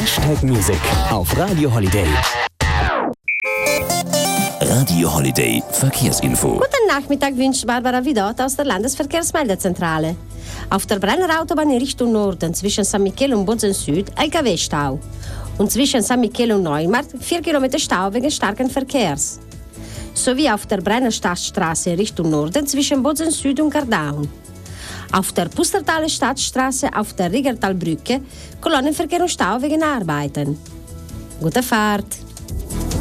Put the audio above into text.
#Music auf Radio Holiday. Radio Holiday Verkehrsinfo. Guten Nachmittag wünscht Barbara Vidot aus der Landesverkehrsmeldezentrale. Auf der Brenner Autobahn in Richtung Norden zwischen San Michele und Bozen Süd LKW-Stau. Und zwischen San Michele und Neumarkt 4 Kilometer Stau wegen starken Verkehrs. Sowie auf der Brenner Stadtstraße in Richtung Norden zwischen Bozen Süd und Gardaun. Auf der Pustertaler Stadtstraße auf der Riggertalbrücke Kolonnenverkehr und Stau wegen Arbeiten. Gute Fahrt!